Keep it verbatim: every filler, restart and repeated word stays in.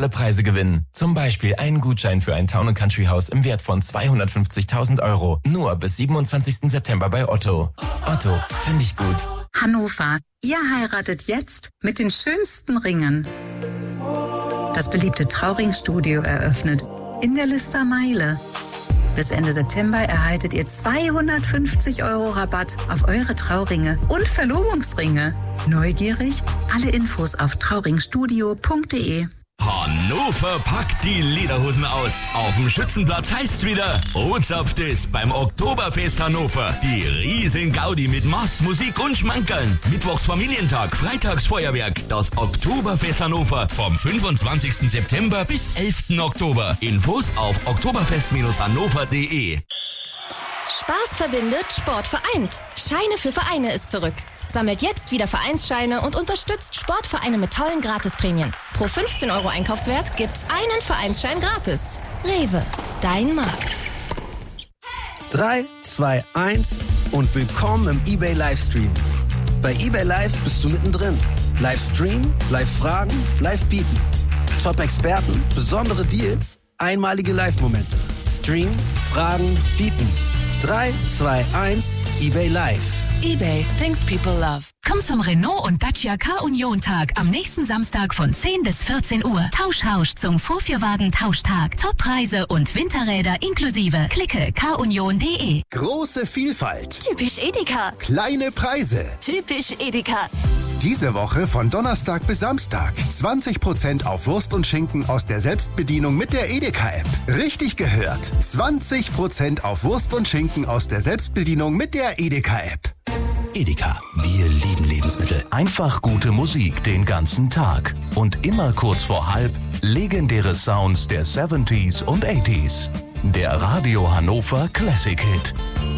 tolle Preise gewinnen. Zum Beispiel einen Gutschein für ein Town and Country Haus im Wert von zweihundertfünfzigtausend Euro. Nur bis siebenundzwanzigsten September bei Otto. Otto, finde ich gut. Hannover, ihr heiratet jetzt mit den schönsten Ringen. Das beliebte Trauringstudio eröffnet in der Lister Meile. Bis Ende September erhaltet ihr zweihundertfünfzig Euro Rabatt auf eure Trauringe und Verlobungsringe. Neugierig? Alle Infos auf trauringstudio punkt de. Hannover packt die Lederhosen aus. Auf dem Schützenplatz heißt's wieder O-Zapft ist beim Oktoberfest Hannover. Die riesen Gaudi mit Mass, Musik und Schmankerln. Mittwochs Familientag, Freitags Feuerwerk. Das Oktoberfest Hannover vom fünfundzwanzigsten September bis elften Oktober. Infos auf oktoberfest hannover punkt de. Spaß verbindet, Sport vereint. Scheine für Vereine ist zurück. Sammelt jetzt wieder Vereinsscheine und unterstützt Sportvereine mit tollen Gratisprämien. Pro fünfzehn Euro Einkaufswert gibt's einen Vereinsschein gratis. Rewe, dein Markt. drei, zwei, eins und willkommen im eBay Livestream. Bei eBay Live bist du mittendrin. Livestream, Live-Fragen, Live-Bieten. Top-Experten, besondere Deals, einmalige Live-Momente. Stream, Fragen, Bieten. drei, zwei, eins, eBay Live. eBay, things people love. Komm zum Renault und Dacia Car-Union-Tag am nächsten Samstag von zehn bis vierzehn Uhr. Tauschhausch zum Vorführwagen-Tauschtag. Toppreise und Winterräder inklusive. Klicke car union punkt de. Große Vielfalt. Typisch Edeka. Kleine Preise. Typisch Edeka. Diese Woche von Donnerstag bis Samstag. zwanzig Prozent auf Wurst und Schinken aus der Selbstbedienung mit der Edeka-App. Richtig gehört. zwanzig Prozent auf Wurst und Schinken aus der Selbstbedienung mit der Edeka-App. Edeka, wir lieben Lebensmittel. Einfach gute Musik den ganzen Tag. Und immer kurz vor halb legendäre Sounds der siebziger und achtziger. Der Radio Hannover Classic Hit.